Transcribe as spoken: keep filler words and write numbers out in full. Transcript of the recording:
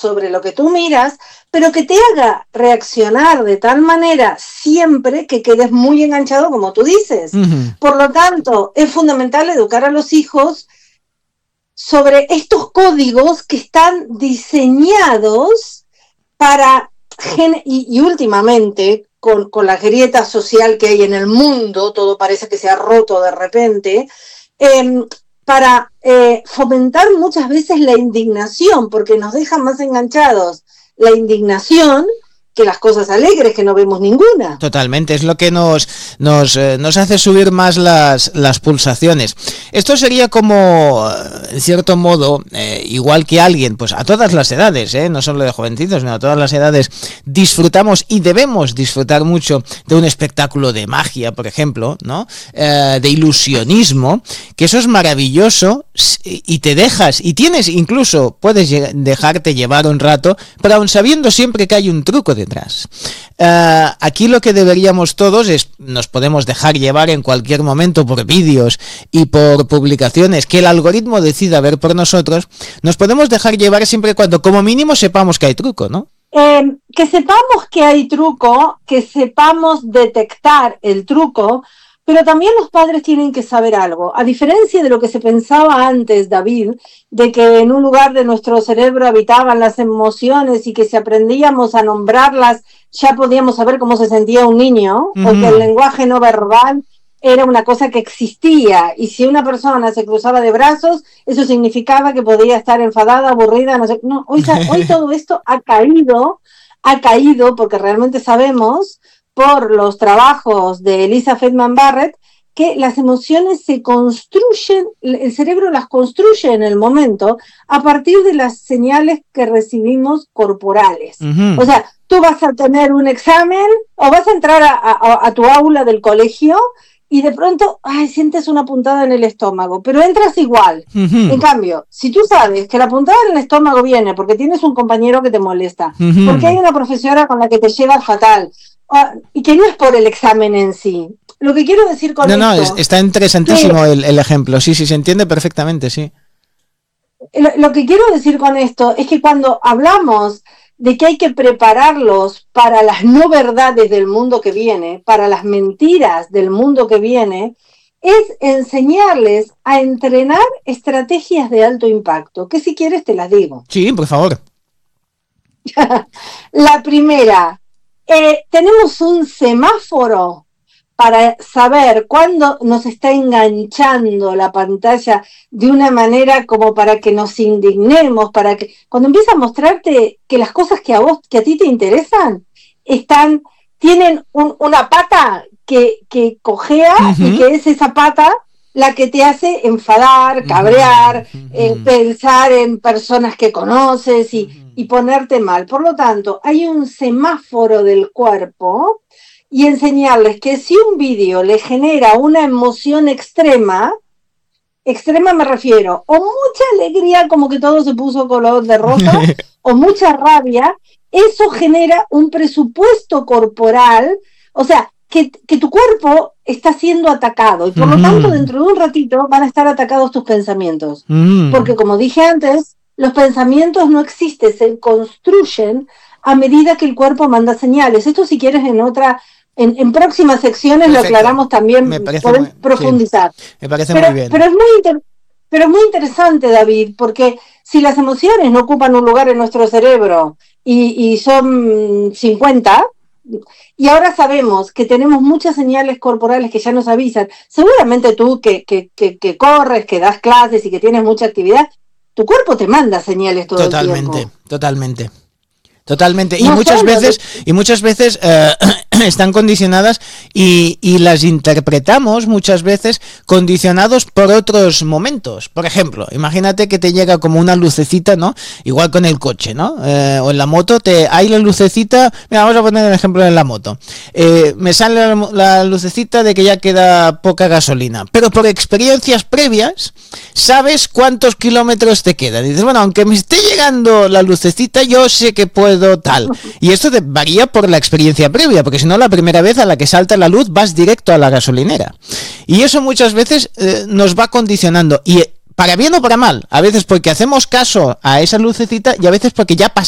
sobre lo que tú miras, pero que te haga reaccionar de tal manera siempre que quedes muy enganchado, como tú dices. Uh-huh. Por lo tanto, es fundamental educar a los hijos sobre estos códigos que están diseñados para, y, y últimamente, con, con la grieta social que hay en el mundo, todo parece que se ha roto de repente, eh, para eh, fomentar muchas veces la indignación, porque nos deja más enganchados la indignación que las cosas alegres, que no vemos ninguna. Totalmente, es lo que nos nos, eh, nos hace subir más las, las pulsaciones. Esto sería como, en cierto modo, eh, igual que alguien, pues a todas las edades, eh, no solo de jovencitos, sino a todas las edades, disfrutamos y debemos disfrutar mucho de un espectáculo de magia, por ejemplo, ¿no? Eh, de ilusionismo, que eso es maravilloso y te dejas, y tienes incluso, puedes dejarte llevar un rato, pero aun sabiendo siempre que hay un truco detrás. Uh, aquí lo que deberíamos todos es, nos podemos dejar llevar en cualquier momento por vídeos y por publicaciones que el algoritmo decida ver por nosotros, nos podemos dejar llevar siempre cuando como mínimo sepamos que hay truco, ¿no? Eh, que sepamos que hay truco, que sepamos detectar el truco, pero también los padres tienen que saber algo. A diferencia de lo que se pensaba antes, David, de que en un lugar de nuestro cerebro habitaban las emociones y que si aprendíamos a nombrarlas ya podíamos saber cómo se sentía un niño, uh-huh. o que el lenguaje no verbal era una cosa que existía, y si una persona se cruzaba de brazos, eso significaba que podía estar enfadada, aburrida, no sé. No, hoy, hoy todo esto ha caído, ha caído porque realmente sabemos por los trabajos de Elisa Feldman Barrett, que las emociones se construyen, el cerebro las construye en el momento a partir de las señales que recibimos corporales. Uh-huh. O sea, tú vas a tener un examen o vas a entrar a, a, a tu aula del colegio y de pronto, ay, sientes una puntada en el estómago, pero entras igual. Uh-huh. En cambio, si tú sabes que la puntada en el estómago viene porque tienes un compañero que te molesta, uh-huh. porque hay una profesora con la que te llevas fatal, Uh, y que no es por el examen en sí. Lo que quiero decir con no, esto... No, no, está interesantísimo que, el, el ejemplo. Sí, sí, se entiende perfectamente, sí. Lo, lo que quiero decir con esto es que cuando hablamos de que hay que prepararlos para las no verdades del mundo que viene, para las mentiras del mundo que viene, es enseñarles a entrenar estrategias de alto impacto, que si quieres te las digo. Sí, por favor. La primera... Eh, tenemos un semáforo para saber cuándo nos está enganchando la pantalla de una manera como para que nos indignemos, para que cuando empieza a mostrarte que las cosas que a vos, que a ti te interesan, están, tienen un, una pata que, que cojea, uh-huh. y que es esa pata la que te hace enfadar, cabrear, uh-huh. eh, pensar en personas que conoces y, uh-huh. y ponerte mal. Por lo tanto, hay un semáforo del cuerpo y enseñarles que si un vídeo le genera una emoción extrema, extrema me refiero, o mucha alegría, como que todo se puso color de rosa, o mucha rabia, eso genera un presupuesto corporal, o sea, Que, que tu cuerpo está siendo atacado y por mm. lo tanto dentro de un ratito van a estar atacados tus pensamientos. Mm. Porque como dije antes, los pensamientos no existen, se construyen a medida que el cuerpo manda señales. Esto si quieres en otra, en, en próximas secciones Perfecto. Lo aclaramos también, pueden muy, profundizar. Sí, me parece pero, muy bien. Pero es muy, inter, pero es muy interesante, David, porque si las emociones no ocupan un lugar en nuestro cerebro y, y son cincuenta... Y ahora sabemos que tenemos muchas señales corporales que ya nos avisan. Seguramente tú que, que, que, que corres, que das clases y que tienes mucha actividad, tu cuerpo te manda señales todo totalmente, el tiempo. Totalmente, totalmente. Totalmente. Y no muchas solo, veces, y muchas veces eh, están condicionadas y, y las interpretamos muchas veces condicionados por otros momentos. Por ejemplo, imagínate que te llega como una lucecita, ¿no? Igual con el coche, ¿no? Eh, o en la moto, te hay la lucecita. Mira, vamos a poner el ejemplo en la moto. Eh, me sale la, la lucecita de que ya queda poca gasolina. Pero por experiencias previas, sabes cuántos kilómetros te quedan. Y dices, bueno, aunque me esté llegando la lucecita, yo sé que puedo tal. Y esto te varía por la experiencia previa, porque si no, la primera vez a la que salta la luz vas directo a la gasolinera. Y eso muchas veces eh, nos va condicionando. Y para bien o para mal, a veces porque hacemos caso a esa lucecita y a veces porque ya pasamos